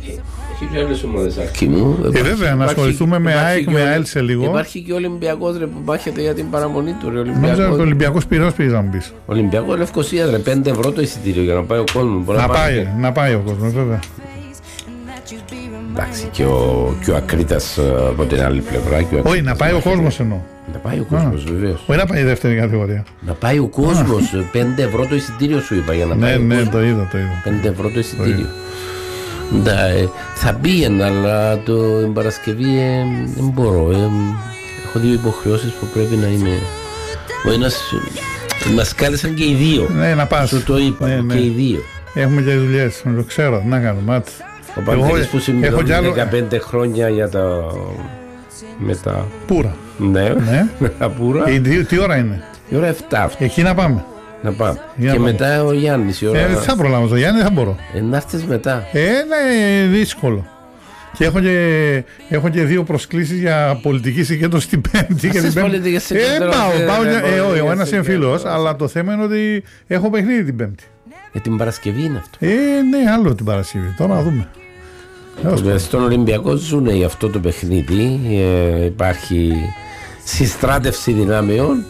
Έχει και άλλες ομάδες αρκεί μου. Βέβαια, να ασχοληθούμε με ΑΕΚ, με ΑΕΛ σε λίγο. Υπάρχει και ο Ολυμπιακός ρε, που μάχεται για την παραμονή του. Νόμιζα ότι ο Ολυμπιακός Πειραιώς πήγες να μου πεις. Ολυμπιακός Λευκοσίας ρε, 5 ευρώ το εισιτήριο για να πάει ο κόσμος. Να πάει ο κόσμος, βέβαια. Εντάξει, και ο Ακρίτας από την άλλη πλευρά. Όχι, να πάει ο κόσμος εννοώ. Να πάει ο κόσμος, βεβαίως. Όχι να πάει η δεύτερη κατηγορία. Να πάει ο κόσμος. 5 ευρώ το εισιτήριο σου είπα για να πάει. Ναι, το είδα. 5 ευρώ το εισιτήριο. Θα πήγαινα, αλλά την Παρασκευή δεν μπορώ. Έχω 2 υποχρεώσεις που πρέπει να είμαι. Μας κάλεσαν και οι δύο. Ναι, να πας. Σου το είπα, και οι δύο. Έχουμε και δουλειές, το ξέρω, να κάνουμε. Ο Παντελής που συμπληρώνει 15 χρόνια για τα... με τα... Πούρα. Ναι, με τα πούρα. Τι ώρα είναι? Η ώρα 7. Εκεί να πάμε. Να πάμε. Και μετά ο Γιάννης η ώρα... Δεν θα προλάβω το Γιάννη, δεν θα μπορώ. Να έρθεις μετά. Είναι δύσκολο. Και έχω και 2 προσκλήσεις για πολιτική συγκέντρωση την Πέμπτη. Στις πολιτικές συγκέντρωση. Ο ένας είναι φίλος, αλλά το θέμα είναι ότι έχω παιχνίδι την Πέμπτη. Την Παρασκευή είναι αυτό. Ναι, άλλο την Παρασκευή. Τώρα να δούμε. Στον Ολυμπιακό ζουν για αυτό το παιχνίδι. Υπάρχει συστράτευση δυνάμεων.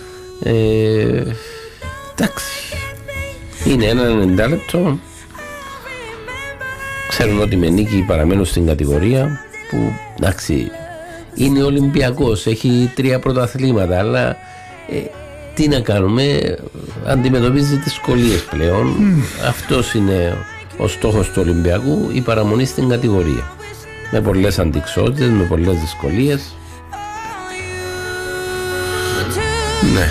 Εντάξει. Είναι ένα 90 λεπτό. Ξέρουν ότι με νίκη παραμένουν στην κατηγορία που εντάξει είναι Ολυμπιακός, έχει 3 πρωταθλήματα, αλλά τι να κάνουμε, αντιμετωπίζει δυσκολίες πλέον. Αυτός είναι ο στόχος του Ολυμπιακού, η παραμονή στην κατηγορία, με πολλές αντιξότητες, με πολλές δυσκολίες. Ναι.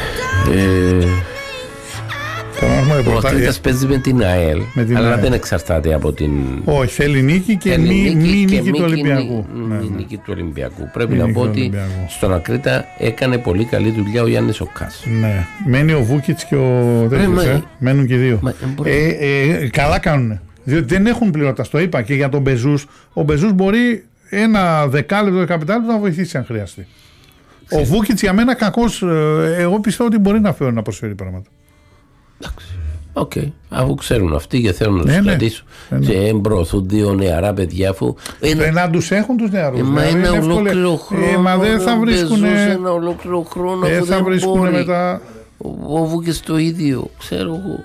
Ο Ακρίτας παίζει με την ΑΕΛ, αλλά δεν εξαρτάται από την... Όχι, θέλει νίκη και μη νίκη του Ολυμπιακού. Νίκη του Ολυμπιακού. Πρέπει να πω ότι στον Ακρίτα έκανε πολύ καλή δουλειά ο Γιάννης Οκάς. Ναι, μένει ο Βούκιτς και ο τέτοιος, μένουν και 2. Καλά κάνουνε, διότι δεν έχουν πληρώτα, το είπα και για τον Μπεζούς. Ο Μπεζούς μπορεί ένα 10 λεπτό, 15 λεπτό να βοηθήσει αν χρειαστεί. Ο Βούκιτς για μένα κακός, εγώ πιστεύω ότι μπορεί να προσφέρει πράγματα. Εντάξει. Οκ. Αφού ξέρουν αυτοί και θέλουν να τους κρατήσουν και προωθούν 2 νεαρά παιδιά αφού... Να τους έχουν τους νεαρούς. Μα ένα ολόκληρο χρόνο. Μα δεν θα βρίσκουν. Ένα ολόκληρο χρόνο αφού δεν μπορεί. Μετά... Ο Βούκες το ίδιο. Ξέρω εγώ.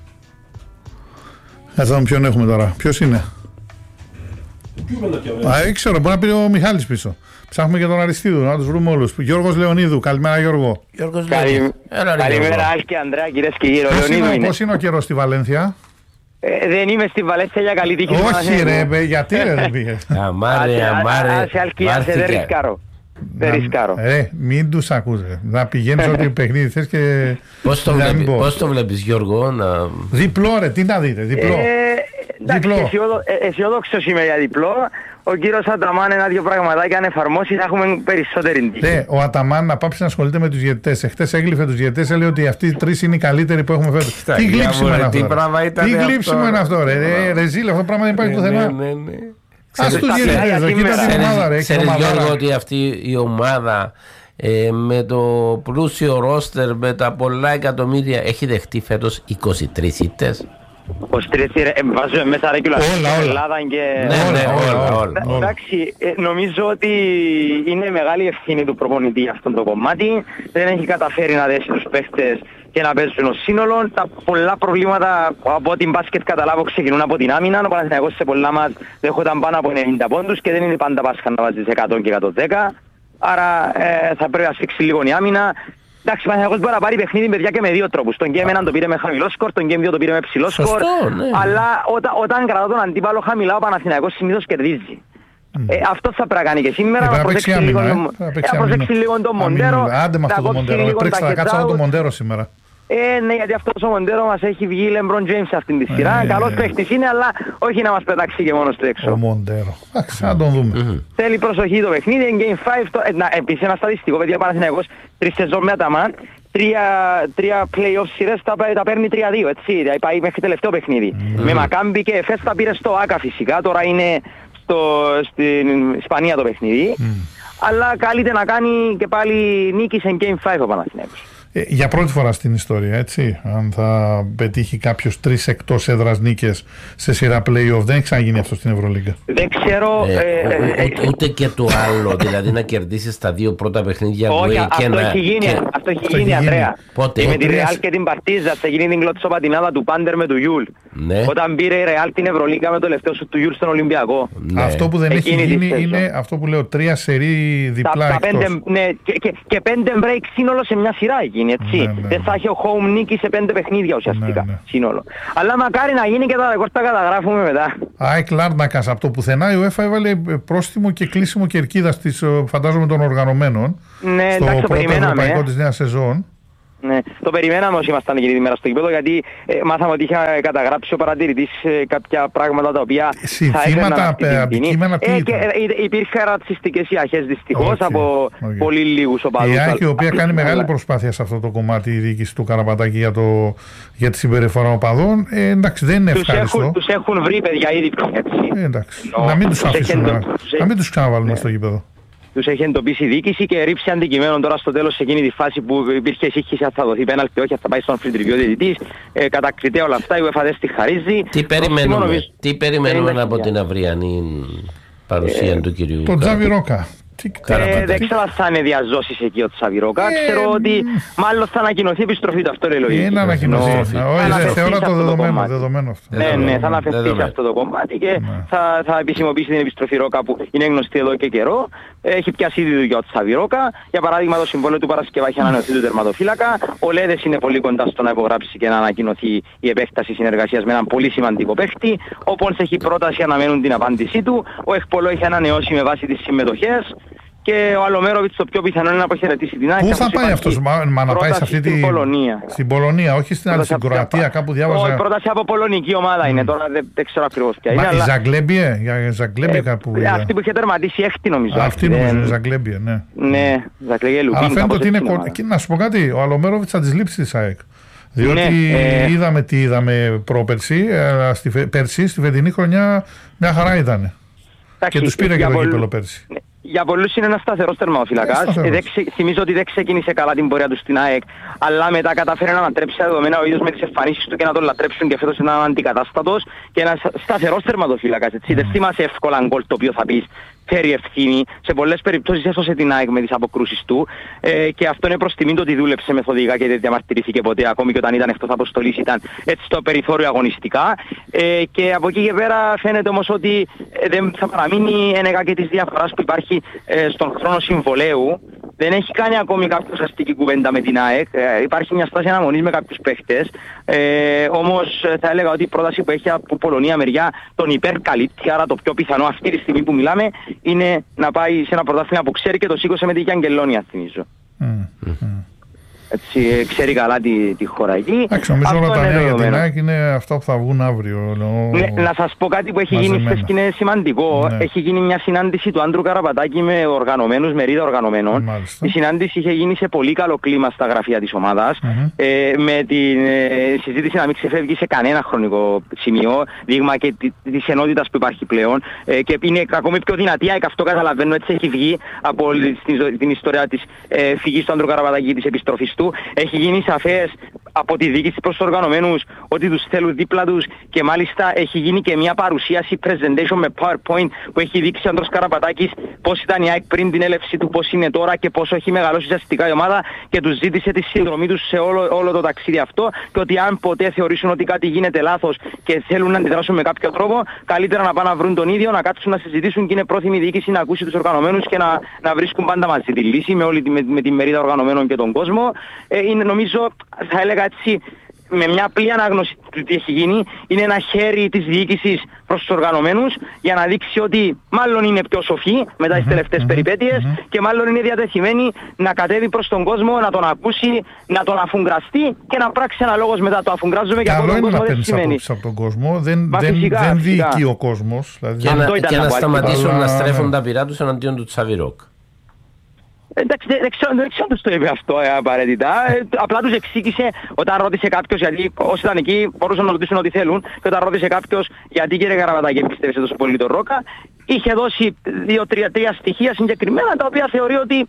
Θα δούμε ποιον έχουμε τώρα. Ποιος είναι? Δεν ξέρω. Μπορεί να πει ο Μιχάλης πίσω. Ψάχνουμε και τον Αριστίδου, να τους βρούμε όλους. Γιώργος Λεωνίδου, καλημέρα Γιώργο. Καλημέρα Άλκη και Ανδρέα, κυρίες και κύριοι. Πώς είναι ο καιρός στη Βαλένθια? Δεν είμαι στη Βαλένθια για καλή τύχη. Όχι ρε, γιατί ρε δεν πήγες? Αμάρε. Δεν ρισκάρω. Δεν ρισκάρω. Μην τους ακούς ρε. Να πηγαίνεις ό,τι παιχνίδι θες και... Πώς το βλέπεις Γιώργο? Διπλό ρε, τι να δείτε, διπλό. Εντάξει, αισιόδοξος είμαι για διπλό. Ο κύριος Αταμάν 1-2 πραγματάκια αν εφαρμόσει θα έχουμε περισσότερη τύχη. Ναι, ο Αταμάν να πάψει να ασχολείται με τους διαιτητές. Εχθές έγλειφε τους διαιτητές, έλεγε ότι αυτοί οι 3 είναι οι καλύτεροι που έχουμε φέτος. Τι γλύψιμο είναι αυτό. Τι γλύψιμο είναι αυτό ρε. Ρεζίλ, αυτό το πράγμα δεν υπάρχει πουθενά. Ας τους διαιτητές, κοίτα την ομάδα ρε. Ξέρεις Γιώργο ότι αυτή η ομάδα με το πλούσιο ρόστερ, με τα πολλά εκατομμύρια έχει δεχτεί φέτος 23 ήττες. Βάζουμε μέσα ρέγγυλα Ελλάδα και... όλα. Εντάξει, νομίζω ότι είναι μεγάλη ευθύνη του προπονητή για αυτό το κομμάτι. Δεν έχει καταφέρει να δέσει τους παίχτες και να παίζουν ως σύνολο. Τα πολλά προβλήματα από την μπάσκετ καταλάβω ξεκινούν από την άμυνα. Ο Παναθηναϊκός σε πολλά μας δέχονταν πάνω από 90 πόντους και δεν είναι πάντα Πάσχα να βάζεις 100 και 110. Άρα θα πρέπει να σφίξει λίγο η άμυνα. Εντάξει, ο Παναθηναϊκός μπορεί να πάρει παιχνίδι παιδιά και με 2 τρόπους. Τον Game 1 το πήρε με χαμηλό σκορ, τον Game 2 το πήρε με ψηλό σκορ. Αλλά όταν κρατά τον αντίπαλο χαμηλά, ο Παναθηναϊκός συνήθως κερδίζει. Αυτό θα πρέπει να κάνει και σήμερα. Να προσέξει λίγο τον Μοντέρο. Άντε με αυτό το Μοντέρο. Έπρεξε να κάτσω το Μοντέρο σήμερα. Ναι, γιατί αυτός ο Μοντέρο μας έχει βγει LeBron James αυτήν τη σειρά. Καλός παίχτης είναι, αλλά όχι να μας πετάξει και μόνος του έξω. Ο Μοντέρο. Θα τον δούμε. Θέλει προσοχή το παιχνίδι. Game 5. Επίσης ένα στατιστικό, παιδιά, Παναθηναϊκός 3 σεζόν με Αταμάν. 3 play-off σειρές τα παίρνει 3-2, έτσι. Πάει μέχρι τελευταίο παιχνίδι. Με Μακάμπι και Εφές τα πήρε στο ΆΚΑ φυσικά. Τώρα είναι στην Ισπανία το παιχνίδι. Αλλά καλείται να κάνει και πάλι νίκη σε Game 5 ο Παναθηναϊκός. Για πρώτη φορά στην ιστορία, έτσι. Αν θα πετύχει κάποιος 3 εκτός έδρας νίκες σε σειρά play-off, δεν έχει ξαναγίνει αυτό στην Ευρωλίγκα. Δεν ξέρω. Ούτε και το άλλο, δηλαδή να κερδίσεις τα 2 πρώτα παιχνίδια. Όχι, αυτό έχει γίνει, Ανδρέα. Πότε? Με τη Ρεάλ και την Παρτίζα θα γίνει την κλωτσοπατινάδα του Πάντερ με του Γιούλ. Ναι. Όταν πήρε η Ρεάλ την Ευρωλίγκα με το τελευταίο σου του Γιούλ στον Ολυμπιακό. Ναι. Αυτό που δεν έχει γίνει είναι αυτό που λέω, 3 σερί διπλά εκτός. Ναι, και 5 break σύνολο σε μια σειρά γίνει, έτσι. Ναι. Δεν θα έχει ο home νίκη σε 5 παιχνίδια ουσιαστικά, ναι. σύνολο. Αλλά μακάρι να γίνει και τα ρεκόρ τα καταγράφουμε μετά. ΑΕΚ Λάρνακας, από το πουθενά η UEFA έβαλε πρόστιμο και κλείσιμο κερκίδας της, φαντάζομαι, των οργανωμένων. Ναι, στο εντάξει, πρώτο ευρωπαϊκό της νέας σεζόν. Ναι, το περιμέναμε όσοι ήμασταν εκείνη τη μέρα στο γήπεδο, γιατί μάθαμε ότι είχα καταγράψει ο παρατηρητής κάποια πράγματα τα οποία συνθήματα, αντικείμενα, τι ήταν? Υπήρχαν ρατσιστικές ιαχές δυστυχώς από πολύ λίγους οπαδούς. Η ΑΕΚ, η οποία κάνει μεγάλη προσπάθεια σε αυτό το κομμάτι, η διοίκηση του Καραπατάκη για τη συμπεριφορά οπαδών, εντάξει, δεν είναι ευχάριστο. Τους έχουν βρει παιδιά ήδη, έτσι. Εντάξει, να μην τους αφήσουν, να μην τους ξαναβάλουμε στο γήπεδο. Τους έχει εντοπίσει η διοίκηση και ρίψει αντικειμένο τώρα στο τέλος σε εκείνη τη φάση που υπήρχε σύγχυση αν θα δοθεί πέναλτι, όχι, αν θα πάει στον φρυντριβιό διαιτητής. Κατακριτέα όλα αυτά, η UEFA δεν στη χαρίζει. Τι περιμένουμε από την αυριανή παρουσία του κυρίου τον Τζάβι Ρόκα? Δεν ξέρω αν θα είναι διαζώσεις εκεί ο Τσαβιρόκα. Ξέρω ότι μάλλον θα ανακοινωθεί η επιστροφή του. Αυτό είναι λογική. Είναι ανακοινωθεί. Θεωρώ το δεδομένο αυτό. Ναι, θα αναφερθεί σε αυτό το κομμάτι και θα επισημοποιήσει την επιστροφή Ρόκα που είναι γνωστή εδώ και καιρό. Έχει πιάσει ήδη δουλειά ο Τσαβιρόκα. Για παράδειγμα, το συμβόλαιο του Παρασκευά έχει ανανεωθεί του τερματοφύλακα. Ο Λέδες είναι πολύ κοντά στο να υπογράψει και να ανακοινωθεί η επέκταση συνεργασίας με έναν πολύ σημαντικό παίχτη. Ο Πόνς έχει πρόταση, αναμένουν την απάντησή του. Ο Εκπολό έχει ανανεώσει με βάση τις συμμετοχές. Και ο Αλομέροβιτς το πιο πιθανό είναι να αποχαιρετήσει την ΑΕΚ. Πού θα πάει αυτός, να πάει σε αυτή την Πολωνία? Στην Πολωνία, όχι στην άλλη, στην Κροατία, κάπου διάβαζα. Όχι, πρόταση από πολωνική ομάδα είναι, τώρα δεν ξέρω ακριβώς ποια είναι. Η Ζαγκλέμπιε, κάπου. Αυτή που είχε τερματίσει έκτη νομίζω. Αυτή νομίζω, η Ζαγκλέμπιε, ναι. Ναι, Ζαγκλέμπιε Λουμπίν. Αλλά φαίνεται ότι είναι. Να σου πω κάτι, ο Αλομέροβιτς θα τις λείψει της ΑΕΚ. Διότι είδαμε τι είδαμε πρόπερση, πέρσι, στη φετινή χρονιά μια χαρά ήταν. Και τους πήρε και το κύπελλο πέρσι. Για πολλούς είναι ένας σταθερός τερματοφύλακας. Θυμίζω ότι δεν ξεκίνησε καλά την πορεία του στην ΑΕΚ, αλλά μετά καταφέρει να ανατρέψει τα δεδομένα ο ίδιος με τις εμφανίσεις του και να τον λατρέψουν και φέτος είναι αντικατάστατος και ένας σταθερός τερματοφύλακας. Δεν θυμάσαι εύκολα γκολ το οποίο θα πεις φέρει ευθύνη. Σε πολλές περιπτώσεις έσωσε την ΑΕΚ με τις αποκρούσεις του και αυτό είναι προς τιμήν το ότι δούλεψε μεθοδικά και δεν διαμαρτυρήθηκε ποτέ, ακόμη και όταν ήταν εκτός αποστολής ήταν έτσι στο περιθώριο αγωνιστικά. Και από εκεί και πέρα φαίνεται όμως ότι δεν θα παραμείνει ένεκα και της διαφοράς που υπάρχει στον χρόνο συμβολαίου. Δεν έχει κάνει ακόμη κάποια ουσιαστική κουβέντα με την ΑΕΚ. Υπάρχει μια στάση αναμονής με κάποιους παίχτες. Όμως θα έλεγα ότι η πρόταση που έχει από Πολωνία μεριά τον υπερκαλύπτει. Άρα το πιο πιθανό αυτή τη στιγμή που μιλάμε είναι να πάει σε ένα πρωτάθλημα που ξέρει και το σήκωσε με τη Γιαγγελόνια, θυμίζω. Έτσι, ξέρει καλά τη χώρα εκεί. Νομίζω όλα τα νέα για την ΑΕΚ είναι αυτά που θα βγουν αύριο. Ναι, να σας πω κάτι που έχει γίνει χθες και είναι σημαντικό. Ναι. Έχει γίνει μια συνάντηση του Άντρου Καραπατάκη με οργανωμένους, μερίδα οργανωμένων. Η συνάντηση είχε γίνει σε πολύ καλό κλίμα στα γραφεία της ομάδας. Με τη συζήτηση να μην ξεφεύγει σε κανένα χρονικό σημείο. Δείγμα και της ενότητας που υπάρχει πλέον. Και είναι ακόμη πιο δυνατή ΑΕΚ, αυτό καταλαβαίνω. Έτσι έχει βγει από την ιστορία της φυγής του Άντρου Καραπατάκη και της επιστροφής του. Έχει γίνει σαφές από τη διοίκηση προς τους οργανωμένους ότι τους θέλουν δίπλα τους και μάλιστα έχει γίνει και μια παρουσίαση presentation με PowerPoint που έχει δείξει ο Άντρος Καραπατάκης πώς ήταν η ΑΕΚ πριν την έλευση του, πώς είναι τώρα και πόσο έχει μεγαλώσει ουσιαστικά η ομάδα και τους ζήτησε τη συνδρομή τους σε όλο το ταξίδι αυτό και ότι αν ποτέ θεωρήσουν ότι κάτι γίνεται λάθος και θέλουν να αντιδράσουν με κάποιο τρόπο, καλύτερα να πάνε να βρουν τον ίδιο, να κάτσουν να συζητήσουν και είναι πρόθυμη η διοίκηση να ακούσει τους οργανωμένους και να βρίσκουν πάντα μαζί τη λύση με τη μερίδα οργανωμένων και τον κόσμο. Είναι, νομίζω, θα έλεγα έτσι, με μια απλή ανάγνωση του τι έχει γίνει, είναι ένα χέρι της διοίκησης προς τους οργανωμένους για να δείξει ότι μάλλον είναι πιο σοφή μετά τις τελευταίες περιπέτειες και μάλλον είναι διατεθειμένη να κατέβει προς τον κόσμο, να τον ακούσει, να τον αφουγκραστεί και να πράξει αναλόγως μετά. Το αφουγκράζομαι και από τον κόσμο δεν σημαίνει. Από τον κόσμο, δεν διοικεί ο κόσμος. Δηλαδή. Και να σταματήσουν να στρέφουν τα πυρά τους εναντίον του Τσαβιρόκ. Εντάξει, δεν ξέρω αν τους το είπε αυτό απαραίτητα. Απλά τους εξήγησε όταν ρώτησε κάποιος, γιατί όσοι ήταν εκεί μπορούσαν να ρωτήσουν ό,τι θέλουν, και όταν ρώτησε κάποιος γιατί κύριε Καραπατάκη εμπιστεύεσαι τόσο πολύ τον Ρόκα, είχε δώσει 2-3 στοιχεία συγκεκριμένα τα οποία θεωρεί ότι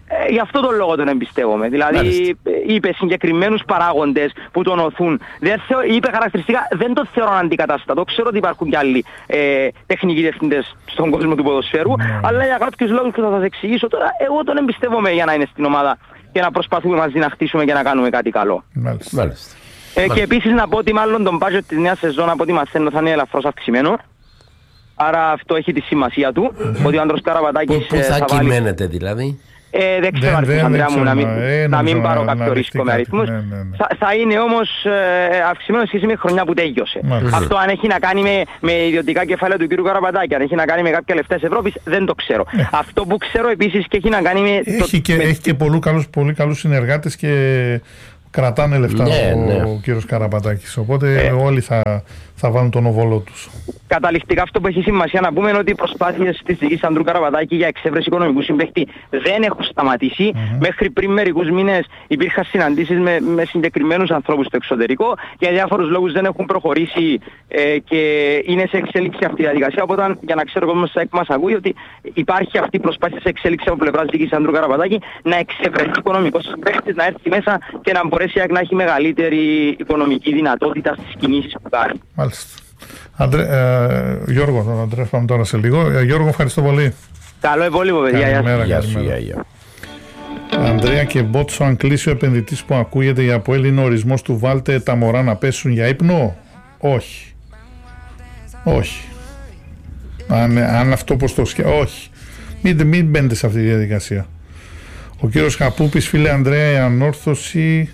Γι' αυτό τον λόγο τον εμπιστεύομαι. Δηλαδή είπε συγκεκριμένους παράγοντες που τον οθούν. Είπε χαρακτηριστικά, δεν το θεωρώ αντικατάστατο. Ξέρω ότι υπάρχουν κι άλλοι τεχνικοί διευθυντές στον κόσμο του ποδοσφαίρου, αλλά για κάποιους λόγους που θα σας εξηγήσω τώρα, εγώ τον εμπιστεύομαι για να είναι στην ομάδα και να προσπαθούμε μαζί να χτίσουμε και να κάνουμε κάτι καλό. Μάλιστα. Και επίσης να πω ότι μάλλον τον budget της νέας σεζόν από ό,τι μαθαίνω θα είναι ελαφρώς αυξημένο. Άρα αυτό έχει τη σημασία του, ότι ο Άντρος Καραπατάκης πού θα κυμαίνεται δηλαδή? Δεν ξέρω αριθμούς, Ανδρέα μου, να μην πάρω κάποιο ρίσκο με αριθμούς. Θα είναι όμως αυξημένο σχέση με χρονιά που τέλειωσε. Αυτό αν έχει να κάνει με ιδιωτικά κεφάλαια του κ. Καραπατάκη, αν έχει να κάνει με κάποια λεφτά της Ευρώπης, δεν το ξέρω. Αυτό που ξέρω επίσης και έχει να κάνει με... Έχει και πολύ καλούς συνεργάτες και κρατάνε λεφτά ο κύριος Καραπατάκης. Οπότε όλοι θα βάλουν τον οβόλο τους. Καταληκτικά αυτό που έχει σημασία να πούμε είναι ότι οι προσπάθειες της δικής Ανδρού Καραπατάκη για εξέβρεση οικονομικού συμπαίχτη δεν έχουν σταματήσει. Μέχρι πριν μερικούς μήνες υπήρχαν συναντήσεις με συγκεκριμένους ανθρώπους στο εξωτερικό. Για διάφορους λόγους δεν έχουν προχωρήσει και είναι σε εξέλιξη αυτή η διαδικασία. Οπότε για να ξέρω ο κόσμος μας ακούει ότι υπάρχει αυτή η προσπάθεια σε εξέλιξη από πλευράς δικής Ανδρού Καραπατάκη να εξευρεθεί οικονομικός συμπαίχτης, να έρθει μέσα και να μπορέσει να έχει μεγαλύτερη οικονομική δυνατότητα στις κινήσεις που κάνει. Μάλιστα. Γιώργο, πάμε τώρα σε λίγο. Γιώργο, ευχαριστώ πολύ. Καλό υπόλοιπο, παιδιά. Γεια σου, γεια. Ανδρέα και Μπότσο, αν κλείσει ο επενδυτής που ακούγεται για από είναι ο ορισμός του βάλτε τα μωρά να πέσουν για ύπνο? Όχι. Όχι. Αν αυτό πως το όχι. Μην μπαίνετε σε αυτή τη διαδικασία. Ο κύριος Χαπούπης, φίλε Ανδρέα, η ανόρθωση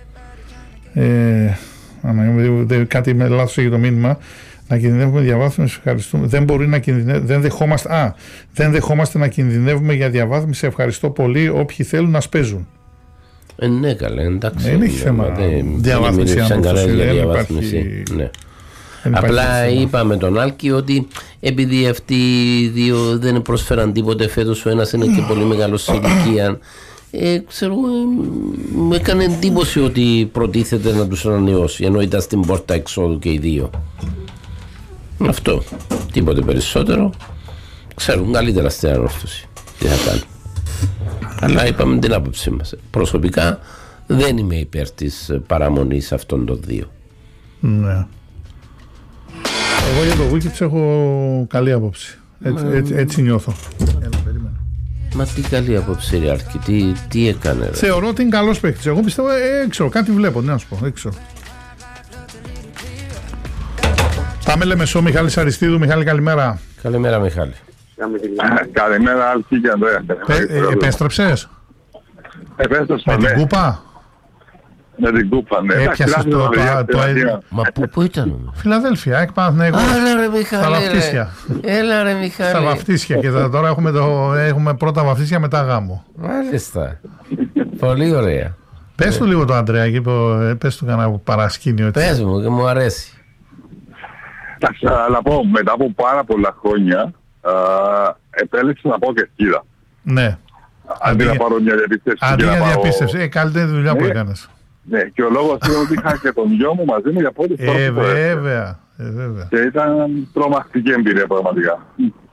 κάτι με λάθος έχει το μήνυμα. Να κινδυνεύουμε διαβάθμιση, ευχαριστούμε. Δεν δεχόμαστε να κινδυνεύουμε για διαβάθμιση, ευχαριστώ πολύ. Όποιοι θέλουν να σπέζουν. Ναι, καλά, εντάξει. Δεν έχει θέμα διαβάθμιση. Ναι. Απλά είπαμε τον Άλκη ότι επειδή αυτοί οι δύο δεν προσφέραν τίποτε φέτος, ο ένας είναι και πολύ μεγάλος σε ηλικία, ξέρω, μου έκανε εντύπωση ότι προτίθεται να τους ανανεώσει, ενώ ήταν στην πόρτα εξόδου και οι δύο. Αυτό, τίποτε περισσότερο. Ξέρουν καλύτερα στην ανόρθωση τι θα κάνουν. Αλλά είπαμε την άποψή μας. Προσωπικά δεν είμαι υπέρ της παραμονής αυτών των δύο. Ναι. Εγώ για το Βούκιτς έχω καλή άποψη. Έτσι νιώθω. Μα τι καλή άποψη, ρε Άλκη, τι έκανε? Θεωρώ ότι είναι καλός παίκτης. Εγώ πιστεύω, ξέρω, κάτι βλέπω, ναι, να σου πω, δεν ξέρω. Πάμε Λεμεσό, Μιχάλης Αριστίδου. Μιχάλη, καλημέρα. Καλημέρα, Μιχάλη. Καλημέρα, Άλκη και Ανδρέα. Επέστρεψες? Επέστρεψα, με την κούπα? Με την κούπα, ναι. Έπιασες το Μα πού ήταν? Φιλαδέλφια, εκ Παναθηναϊκού. Έλα ρε Μιχάλη. Στα βαφτίσια. Έλα ρε Μιχάλη. Στα βαφτίσια και τώρα έχουμε πρώτα βαφτίσια μετά γάμο. Μάλιστα. Πολύ ωραία. Πες του λίγο το Ανδρέα, πες του κανένα παρασκήνιο. Πες μου και μου αρέσει. Να πω, μετά από πάρα πολλά χρόνια επέλεξα να πάω και σκίδα. Ναι. Αντί να πάρω μια διαπίστευση. Αντί για διαπίστευση. Καλύτερη δουλειά που έκανες. Ναι, και ο λόγος είναι ότι είχα και τον γιο μου μαζί μου για πρώτη φορά. Βέβαια. Και ήταν τρομακτική εμπειρία πραγματικά.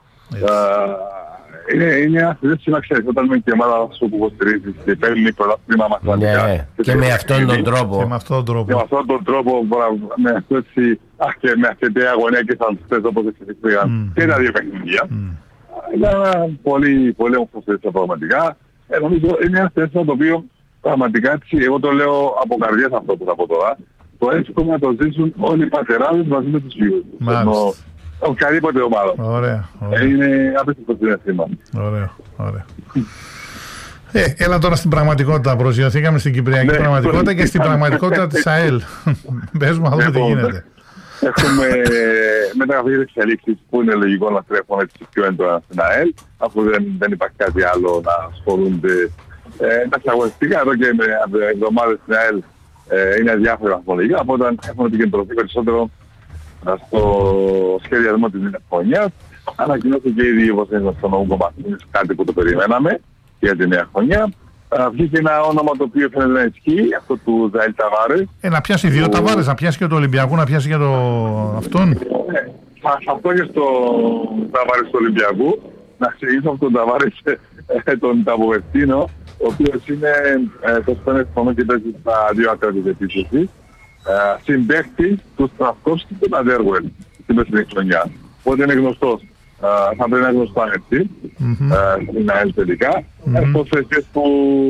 Είναι ένα θετικό να ξέρεις, όταν είμαι και ομάδα σου που υποστηρίζεις και παίρνει πρωτάθλημα μαθηματικά. Και με αυτόν τον τρόπο. Και με αυτόν τον τρόπο, με αυτό έτσι, και με αυτή αγωνία και σαν όπως εξηγήθηκαν και τα δύο παιχνίδια. Ήταν πολύ όμορφο θέση πραγματικά. Νομίζω είναι ένα θέση το οποίο πραγματικά έτσι, εγώ το λέω από καρδιάς αυτό που θα πω τώρα, το εύχομαι να το ζήσουν όλοι οι πατεράδες μαζί με τους φίλους. Οποιαδήποτε ομάδα. Ωραία. Είναι απίστευτο συναίσθημα. Ωραία. Έλα τώρα στην πραγματικότητα. Προσγειωθήκαμε στην κυπριακή πραγματικότητα και στην πραγματικότητα της ΑΕΛ. Πες μου, δούμε τι γίνεται. Έχουμε μεταγραφικές εξελίξεις που είναι λογικό να τρέχουν έτσι πιο έντονα στην ΑΕΛ, αφού δεν υπάρχει κάτι άλλο να ασχολούνται. Εντάξει, αγωνιστικά εδώ και με εβδομάδες στην ΑΕΛ είναι διάφορα βαθμολογικά, οπότε έχουμε επικεντρωθεί περισσότερο στο σχεδιασμό της νέας χρονιάς. Ανακοινώθηκε ήδη όπως είναι στον Όγκο Μαθήνης κάτι που το περιμέναμε για τη νέα χρονιά. Βγήκε ένα όνομα το οποίο φαίνεται να ισχύει, αυτό του Ζαήλ Ταβάρες. Να πιάσει δύο Ταβάρες, να πιάσει και το Ολυμπιακό, να πιάσει και το αυτόν. Αυτό και στο Ταβάρες του Ολυμπιακού. Να ξεκινήσω από τον Ταβάρες τον Ταβοβευτίνο, ο οποίος είναι το σπένες χρόνο και παίζει στα 2 ατέρες επίθεσης, συμπαίκτης του Στραφκόφσκι και του Αντέργουελ στην περσινή χρονιά. Οπότε είναι γνωστός. Θα πρέπει να είναι γνωστό έτσι, στην ΑΕΛ τελικά. Έρχονται θέσεις που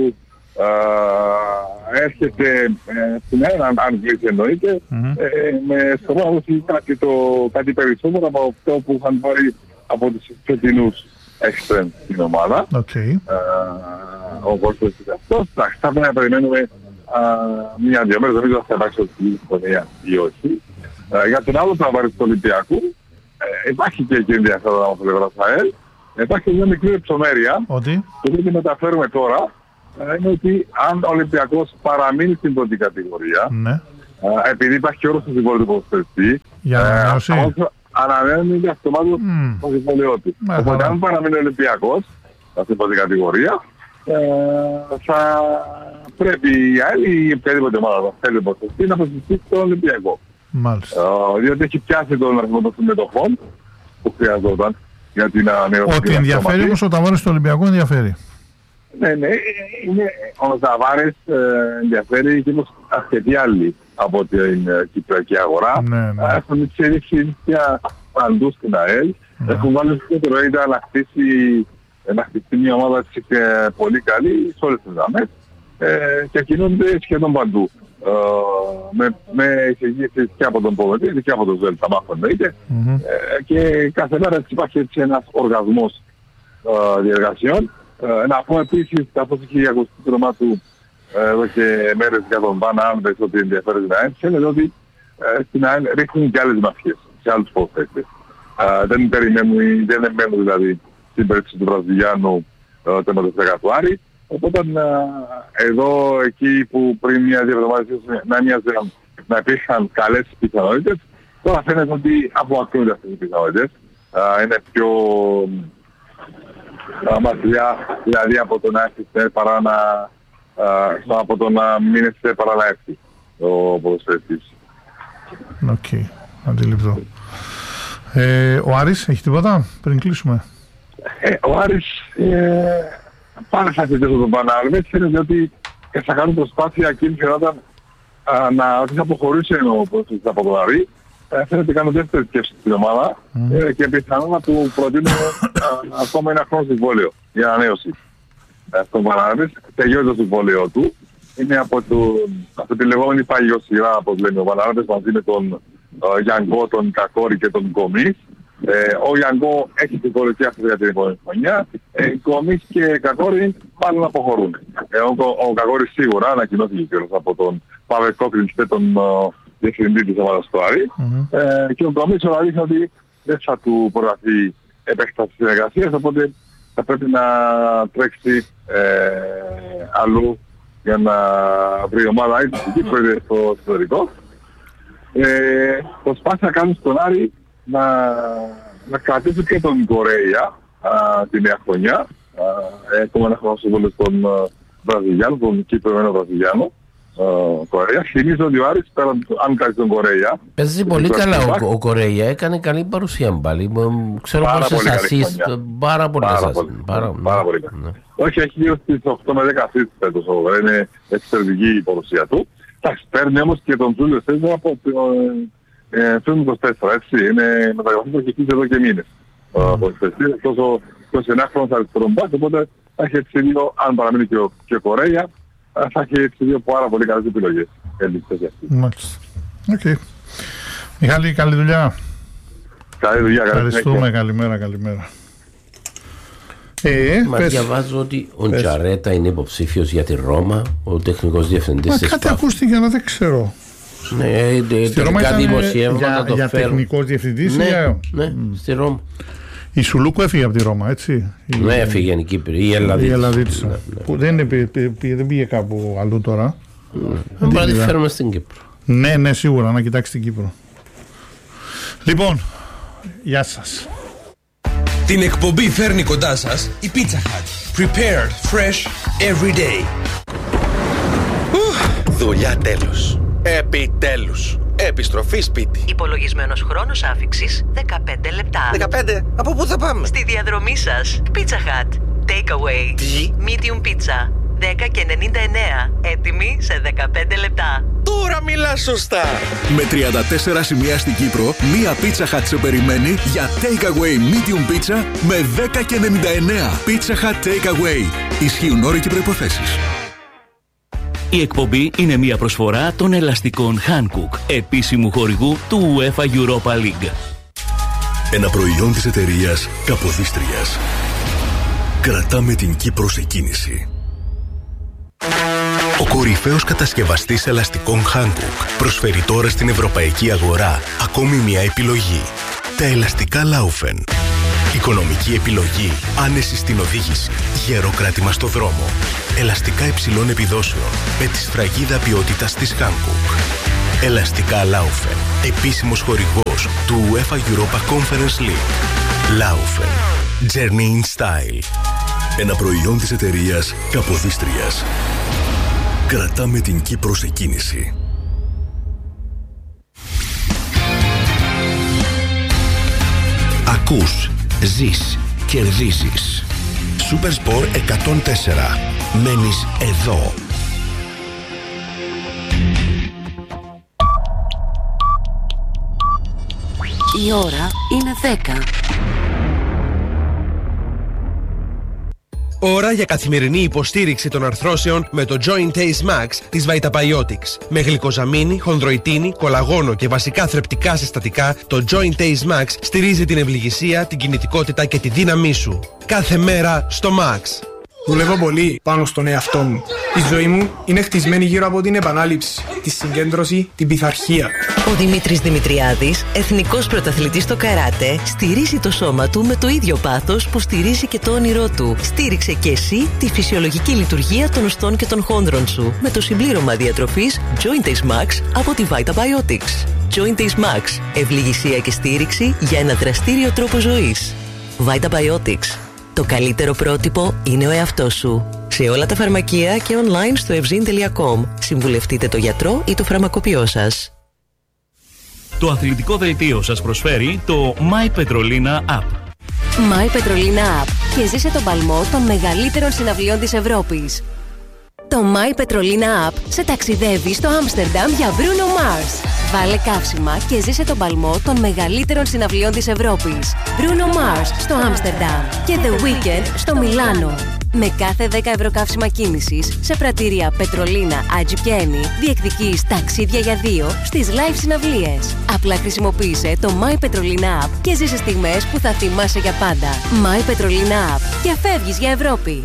έρχεται στην ΑΕΛ, αν κλείσει εννοείται, με σκοπό να δώσει κάτι περισσότερο από αυτό που είχαν πάρει από τους φετινούς έξτρεμ στην ομάδα. Ο Κόρτος είναι αυτός. Θα πρέπει να περιμένουμε μια-δυο μέρες, νομίζω θα υπάρξει ότι συμφωνία ή όχι. Για τον άλλο τραβάρι του Ολυμπιακού, υπάρχει και εκεί ενδιαφέρον από πλευράς ΑΕΛ. Υπάρχει μια μικρή λεπτομέρεια, το οποίο μεταφέρουμε τώρα, είναι ότι αν ο Ολυμπιακός παραμείνει στην πρώτη κατηγορία, επειδή υπάρχει όρος του συμβόλαιου του ποδοσφαιριστή, ανανέωνε για αυτομάτως το συμβόλαιό του. Οπότε αν παραμείνει ο Ολυμπιακός στην πρώτη κατηγορία, θα πρέπει η ΑΕΛ ή οποιαδήποτε ομάδα που θέλει ποδοσφαιριστή να προσυστήσει τον Ολυμπιακό. Διότι έχει πιάσει τον αριθμό των συμμετοχών που χρειαζόταν για την ανανέωση. Ότι ενδιαφέρει όμως ο Ταβάρες του Ολυμπιακού ενδιαφέρει. Ναι, ο Ταβάρες ενδιαφέρει και όμως αρκετοί άλλοι από την κυπριακή αγορά. Έχουν εξελίξει παντού στην ΑΕΛ. Έχουν βάλει στο τρόιντα να χτίσει μια ομάδα πολύ καλή σε όλες τις γραμμές και κινούνται σχεδόν παντού. Με εισηγήσεις και από τον Ποδοτή και από τον Ζέλτα Μάχο εννοείται, και κάθε μέρα υπάρχει έτσι ένας οργασμός διεργασιών. Να πω επίσης, καθώς έχει ακουστεί το όνομα του εδώ και μέρες για τον Βαν Άλβες ότι ενδιαφέρει την ΑΕΛ, φαίνεται ότι στην ΑΕΛ ρίχνουν και άλλες μαφιές σε άλλους ποδοσφαιριστές. Δεν μένουν δηλαδή στην περίπτωση του Βραζιλιάνου τον 10 του Άρη. Οπότε εδώ εκεί που πριν μια-δύο εβδομάδες να υπήρχαν καλές πιθανότητες, τώρα φαίνεται ότι αποκλείονται αυτές οι πιθανότητες. Είναι πιο μακριά δηλαδή από το να έρθει παρά από το να μην έρθει παρά να έρθει ο ποδοσφαιριστής. Οκ, αντιληπτό. Ο Άρης έχει τίποτα πριν κλείσουμε? Ο Άρης πάνε θα θετήσω τον Πανάλβετ, φαίνεται ότι θα κάνουν προσπάθεια εκείνη την ώρα ότι θα αποχωρήσει ο ποδοσφαιριστής από τον Άρη. Φαίνεται κάνουν δεύτερη σκέψη στην ομάδα και πιθανόν να του προτείνουν ακόμα ένα χρόνο συμβόλαιο για ανανέωση. Στον Πανάλβετ τελειώνει το συμβόλαιο του. Είναι από τη λεγόμενη πάγιο σειρά, όπως λέμε ο Πανάλβετ, μαζί με τον Γιάνγκο, τον Κακόρη και τον Κομίς. Ο Γιάνγκο έχει την κορυφή για την επόμενη χρονιά. Κομίς και Κακόρη πάλι αποχωρούν. Ο Κακόρης σίγουρα ανακοινώθηκε κιόλας από τον Παύλ Κόκκρινς και τον διευθυντή της ομάδας του Άρη. Και ο Κομίς δείχνει ότι δεν θα του προγραφεί επέκταση συνεργασίας, οπότε θα πρέπει να τρέξει αλλού για να βρει ομάδα είτε στην Κύπρο είτε στο ιστορικό. Προσπάθησε να κάνουν στον Άρη να κρατήσει και τον Κορέια τη νέα χρονιά. Έχουμε ένα χρόνο συμβόλαιο στον Βραζιλιάνο, τον Κύπρο Βραζιλιάνο Κορέα. Θυμίζω ότι ο Άρης πέραν αν κάνει τον Κορέα. Παίζει πολύ καλά ο Κορέα, έκανε καλή παρουσία πάλι. Ξέρω πόσες ασίστ, πάρα πολύ καλά. Όχι, έχει γύρω στις 8 με 10 ασίστ φέτος, είναι εξαιρετική η παρουσία του. Εντάξει, παίρνει όμως και τον Τζούλιο Σέζο από film 24, έτσι, είναι μεταγραφή προκεικτής εδώ και μήνες. Τόσο 29χρονος αριστερόν μπακ, οπότε θα έχει έτσι δύο, αν παραμείνει και ο Κορέα, θα έχει έτσι δύο πάρα πολύ καλές επιλογές. Μάλιστα. Οκ. Μιχάλη, καλή δουλειά. Καλή δουλειά, καλή ευχαριστούμε, καλημέρα. Μα διαβάζω ότι ο Τζαρέτα είναι υποψήφιος για τη Ρώμα, ο τεχνικός διευθυντής της ΠΑΟΚ. Κάτι ακούστηκε, αλλά δεν ξέρω. Ναι, στη Ρώμα ήταν για τεχνικός διευθυντής. Ναι, στη Ρώμα. Η Σουλούκου έφυγε από τη Ρώμα, έτσι. Ναι, έφυγε η Κύπρη, η Ελλαδίτησα. Που δεν πήγε κάπου αλλού τώρα. Δεν πρέπει να τη φέρουμε στην Κύπρο. Ναι, σίγουρα, να κοιτάξει την Κύπρο. Λοιπόν, γεια σας. Την εκπομπή φέρνει κοντά σας η Pizza Hut. Prepared fresh every day. Δουλειά τέλος. Επιτέλους. Επιστροφή σπίτι. Υπολογισμένος χρόνος άφιξης 15 λεπτά. 15? Από πού θα πάμε? Στη διαδρομή σας. Pizza Hut. Take away. Τι? Medium pizza. 10,99. Έτοιμοι σε 15 λεπτά. Τώρα μιλάς σωστά! Με 34 σημεία στην Κύπρο, μία Pizza Hut σε περιμένει για Takeaway Medium Pizza με 10,99. Pizza Hut Takeaway. Ισχύουν όροι και προϋποθέσεις. Η εκπομπή είναι μια προσφορά των ελαστικών Hankook, επίσημου χορηγού του UEFA Europa League. Ένα προϊόν της εταιρείας Καποδίστριας. Κρατάμε την Κύπρο σε κίνηση. Ο κορυφαίος κατασκευαστής ελαστικών Hankook προσφέρει τώρα στην ευρωπαϊκή αγορά ακόμη μια επιλογή. Τα ελαστικά Laufen. Οικονομική επιλογή, άνεση στην οδήγηση, γερό κράτημα στο δρόμο. Ελαστικά υψηλών επιδόσεων με τη σφραγίδα ποιότητας της Hankook. Ελαστικά Laufen. Επίσημος χορηγός του UEFA Europa Conference League. Laufen. Journey in Style. Ένα προϊόν της εταιρείας Καποδίστριας. Κρατάμε την Κύπρο σε κίνηση. Ακούς, ζεις, κερδίζεις. Supersport 104. Μένεις εδώ. Η ώρα είναι 10. Ώρα για καθημερινή υποστήριξη των αρθρώσεων με το Joint Ace Max της Vitabiotics. Με γλυκοζαμίνη, χονδροϊτίνη, κολαγόνο και βασικά θρεπτικά συστατικά, το Joint Ace Max στηρίζει την ευληγησία, την κινητικότητα και τη δύναμή σου. Κάθε μέρα στο Max. Δουλεύω πολύ πάνω στον εαυτό μου. Η ζωή μου είναι χτισμένη γύρω από την επανάληψη, τη συγκέντρωση, την πειθαρχία. Ο Δημήτρης Δημητριάδης, εθνικός πρωταθλητής στο καράτε, στηρίζει το σώμα του με το ίδιο πάθος που στηρίζει και το όνειρό του. Στήριξε και εσύ τη φυσιολογική λειτουργία των οστών και των χόνδρων σου με το συμπλήρωμα διατροφής Joint Ace Max από τη Vitabiotics. Joint Ace Max. Ευληγησία και στήριξη για ένα δραστήριο τρόπο ζωής. Vitabiotics. Το καλύτερο πρότυπο είναι ο εαυτός σου. Σε όλα τα φαρμακεία και online στο evzin.com. Συμβουλευτείτε το γιατρό ή το φαρμακοποιό σας. Το αθλητικό δελτίο σας προσφέρει το My Petrolina App. My Petrolina App και ζήσε τον παλμό των μεγαλύτερων συναυλιών της Ευρώπης. Το My Petrolina App σε ταξιδεύει στο Άμστερνταμ για Bruno Mars. Βάλε καύσιμα και ζήσε τον παλμό των μεγαλύτερων συναυλιών της Ευρώπης. Bruno Mars στο Άμστερνταμ και The Weeknd στο Μιλάνο. Με κάθε 10 ευρώ καύσιμα κίνησης σε πρατήρια Πετρολίνα, Άτζι και Ένι διεκδικείς ταξίδια για 2 στις live συναυλίες. Απλά χρησιμοποίησε το My Petrolina App και ζήσε στιγμές που θα θυμάσαι για πάντα. My Petrolina App και φεύγεις για Ευρώπη.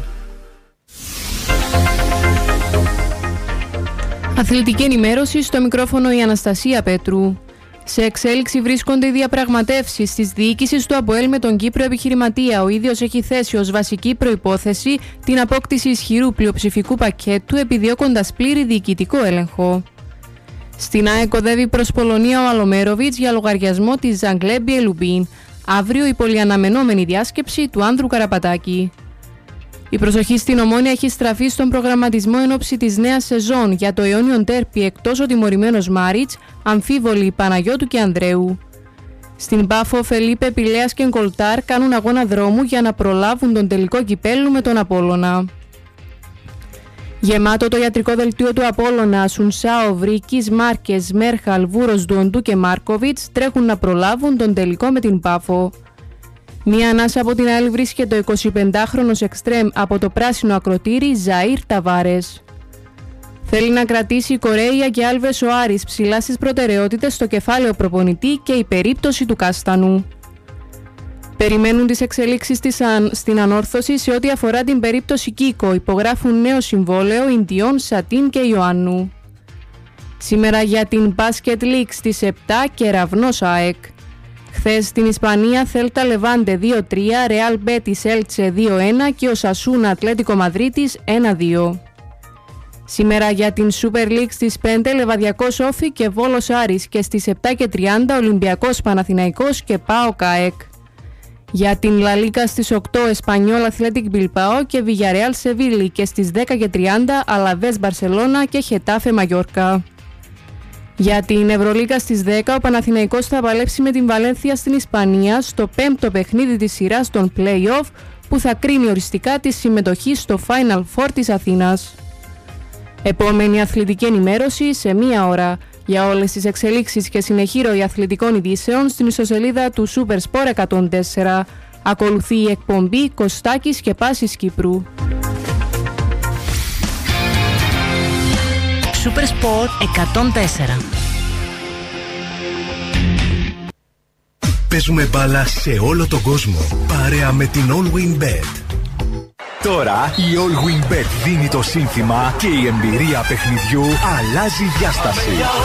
Αθλητική ενημέρωση, στο μικρόφωνο η Αναστασία Πέτρου. Σε εξέλιξη βρίσκονται οι διαπραγματεύσεις της διοίκησης του ΑΠΟΕΛ με τον Κύπρο επιχειρηματία. Ο ίδιος έχει θέσει ως βασική προϋπόθεση την απόκτηση ισχυρού πλειοψηφικού πακέτου, επιδιώκοντας πλήρη διοικητικό έλεγχο. Στην ΑΕΚ οδεύει προς Πολωνία ο Αλομέροβιτς για λογαριασμό της Ζαγκλέμπι Ελουμπίν. Αύριο η πολυαναμενόμενη διάσκεψη του Άνδρου Καραπατάκη. Η προσοχή στην Ομόνια έχει στραφεί στον προγραμματισμό εν ώψη της νέας σεζόν για το αιώνιο ντέρπι, εκτός ο τιμωρημένος Μάριτς, αμφίβολοι Παναγιώτου και Ανδρέου. Στην Πάφο, Φελίπε, Πηλέας και Γκολτάρ κάνουν αγώνα δρόμου για να προλάβουν τον τελικό κυπέλλου με τον Απόλλωνα. Γεμάτο το ιατρικό δελτίο του Απόλλωνα, Σουνσάο, Βρίκης, Μάρκες, Μέρχαλ, Βούρος, Ντουοντού και Μάρκοβιτς τρέχουν να προλάβουν τον τελικό με την Πάφο. Μία ανάσα από την άλλη βρίσκεται ο 25χρονος εξτρέμ από το πράσινο ακροτήρι Ζαΐρ Ταβάρες. Θέλει να κρατήσει η Κορέια και Άλβες ο Άρης ψηλά στις προτεραιότητες στο κεφάλαιο προπονητή και η περίπτωση του Καστανού. Περιμένουν τις εξελίξεις στην ανόρθωση σε ό,τι αφορά την περίπτωση Κίκο. Υπογράφουν νέο συμβόλαιο Ιντιών, Σατίν και Ιωάννου. Σήμερα για την Basket League στις 7 Κεραυνός ΑΕΚ. Χθες στην Ισπανία Θέλτα Λεβάντε 2-3, Ρεάλ Μπέτις Έλτσε 2-1 και ο Σασούνα Ατλέτικο Μαδρίτης 1-2. Σήμερα για την Super League στις 5 Λεβαδιακός Όφη και Βόλος Άρης και στις 7:30 Ολυμπιακός Παναθηναϊκός και ΠΑΟΚ ΑΕΚ. Για την Λα Λίγκα στις 8 Εσπανιόλ Αθλέτικ Μπιλπάο και Βιγιαρεάλ Σεβίλη και στις 10:30 Αλαβές Μπαρσελώνα και Χετάφε Μαγιόρκα. Για την Ευρωλίγκα στις 10 ο Παναθηναϊκός θα παλέψει με την Βαλένθια στην Ισπανία στο 5ο παιχνίδι της σειράς των play-off που θα κρίνει οριστικά τη συμμετοχή στο Final Four της Αθήνας. Επόμενη αθλητική ενημέρωση σε 1 ώρα. Για όλες τις εξελίξεις και συνεχή ροή αθλητικών ειδήσεων στην ιστοσελίδα του Super Sport 104. Ακολουθεί η εκπομπή Κωστάκης και Πάσης Κύπρου. Super Sport 104. Παίζουμε μπάλα σε όλο τον κόσμο, παρέα με την All Win Bet. Τώρα η All Win Bet δίνει το σύνθημα και η εμπειρία παιχνιδιού αλλάζει διάσταση.